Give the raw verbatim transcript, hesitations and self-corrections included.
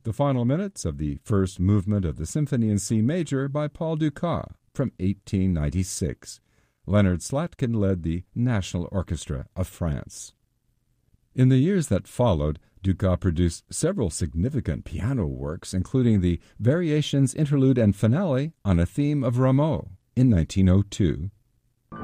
The final minutes of the first movement of the Symphony in C major by Paul Dukas from eighteen ninety-six. Leonard Slatkin led the National Orchestra of France. In the years that followed, Dukas produced several significant piano works, including the Variations, Interlude, and Finale on a Theme of Rameau in nineteen oh two,